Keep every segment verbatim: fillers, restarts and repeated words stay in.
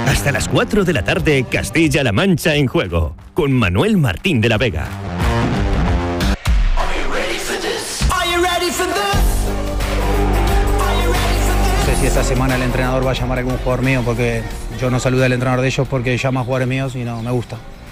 Hasta las cuatro de la tarde, Castilla-La Mancha en juego, con Manuel Martín de la Vega. No sé si esta semana el entrenador va a llamar a algún jugador mío, porque yo no saludé al entrenador de ellos porque llama a jugadores míos y no me gusta.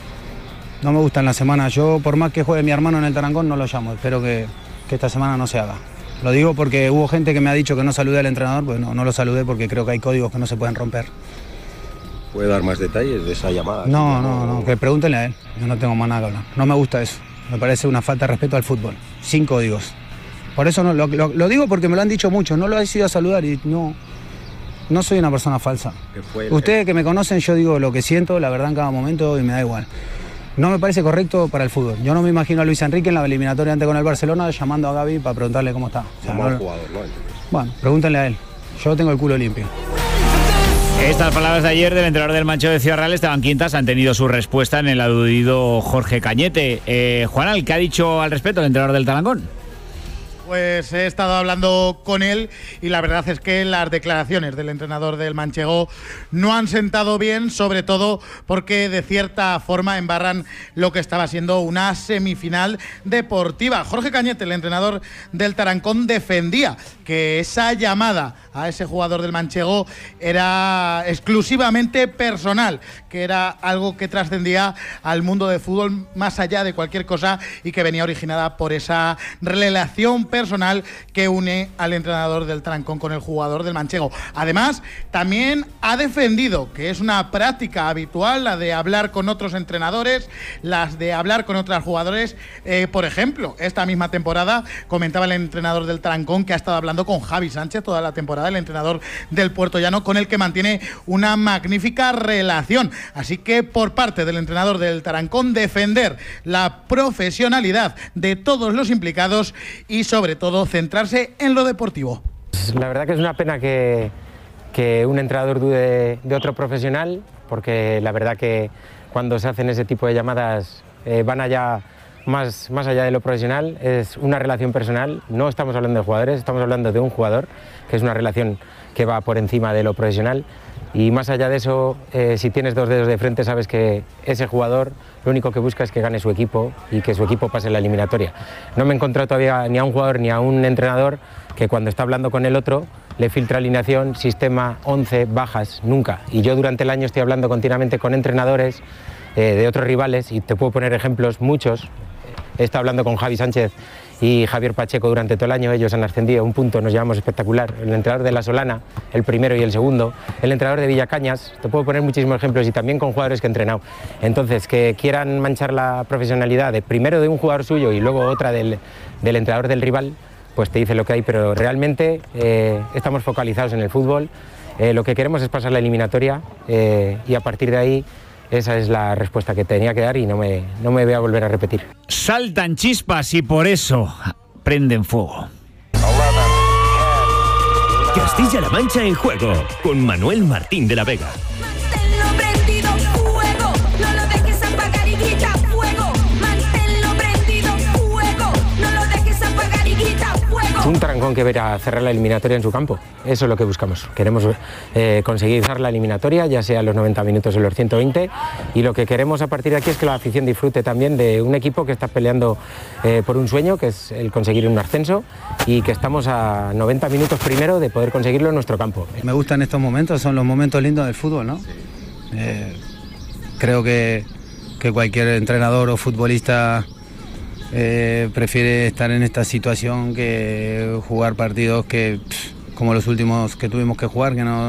No me gusta en la semana. Yo, por más que juegue mi hermano en el Tarancón, no lo llamo. Espero que, que esta semana no se haga. Lo digo porque hubo gente que me ha dicho que no saludé al entrenador, pues no, no lo saludé porque creo que hay códigos que no se pueden romper. ¿Puede dar más detalles de esa llamada? No, no, no, que pregúntenle a él. Yo no tengo más nada que hablar. No me gusta eso. Me parece una falta de respeto al fútbol. Sin códigos. Por eso no, lo, lo, lo digo porque me lo han dicho mucho. No lo he ido a saludar y no, no soy una persona falsa. Fue el... Ustedes que me conocen, yo digo lo que siento, la verdad en cada momento y me da igual. No me parece correcto para el fútbol. Yo no me imagino a Luis Enrique en la eliminatoria antes con el Barcelona llamando a Gavi para preguntarle cómo está. O sea, Como no, jugador, ¿no? Bueno, pregúntenle a él. Yo tengo el culo limpio. Estas palabras de ayer del entrenador del Manchego de Ciudad Real, Esteban Quintas, han tenido su respuesta en el aludido Jorge Cañete. Eh, Juanal, ¿qué ha dicho al respecto el entrenador del Tarancón? Pues he estado hablando con él y la verdad es que las declaraciones del entrenador del Manchego no han sentado bien, sobre todo porque de cierta forma embarran lo que estaba siendo una semifinal deportiva. Jorge Cañete, el entrenador del Tarancón, defendía que esa llamada a ese jugador del Manchego era exclusivamente personal, que era algo que trascendía al mundo del fútbol más allá de cualquier cosa y que venía originada por esa relación personal que une al entrenador del Tarancón con el jugador del Manchego. Además, también ha defendido que es una práctica habitual la de hablar con otros entrenadores, las de hablar con otros jugadores. Eh, por ejemplo, esta misma temporada comentaba el entrenador del Tarancón que ha estado hablando con Javi Sánchez toda la temporada, el entrenador del Puertollano, con el que mantiene una magnífica relación. Así que por parte del entrenador del Tarancón, defender la profesionalidad de todos los implicados y sobre todo centrarse en lo deportivo. La verdad que es una pena que, que un entrenador dude de otro profesional, porque la verdad que cuando se hacen ese tipo de llamadas eh, van allá más, más allá de lo profesional, es una relación personal. No estamos hablando de jugadores, estamos hablando de un jugador, que es una relación que va por encima de lo profesional. Y más allá de eso, eh, si tienes dos dedos de frente, sabes que ese jugador lo único que busca es que gane su equipo y que su equipo pase la eliminatoria. No me he encontrado todavía ni a un jugador ni a un entrenador que cuando está hablando con el otro le filtra alineación, sistema, once, bajas, nunca. Y yo durante el año estoy hablando continuamente con entrenadores eh, de otros rivales y te puedo poner ejemplos, muchos. He estado hablando con Javi Sánchez y Javier Pacheco durante todo el año, ellos han ascendido un punto, nos llevamos espectacular. El entrenador de La Solana, el primero y el segundo, el entrenador de Villacañas, te puedo poner muchísimos ejemplos y también con jugadores que he entrenado. Entonces, que quieran manchar la profesionalidad de primero de un jugador suyo y luego otra del, del entrenador del rival, pues te dice lo que hay, pero realmente eh, estamos focalizados en el fútbol, eh, lo que queremos es pasar la eliminatoria eh, y a partir de ahí esa es la respuesta que tenía que dar y no me, no me voy a volver a repetir. Saltan chispas y por eso prenden fuego. Castilla-La Mancha en juego, con Manuel Martín de la Vega. Manténlo prendido, fuego, no lo dejes apagar y grita fuego. Manténlo prendido, fuego, no lo dejes apagar y grita fuego. Un Tarancón que verá a cerrar la eliminatoria en su campo, eso es lo que buscamos. Queremos eh, conseguir cerrar la eliminatoria, ya sea en los noventa minutos o en los ciento veinte, y lo que queremos a partir de aquí es que la afición disfrute también de un equipo que está peleando eh, por un sueño, que es el conseguir un ascenso, y que estamos a noventa minutos primero de poder conseguirlo en nuestro campo. Me gustan estos momentos, son los momentos lindos del fútbol, ¿no? Eh, creo que, que cualquier entrenador o futbolista Eh, prefiere estar en esta situación que jugar partidos que, pff, como los últimos que tuvimos que jugar, que no,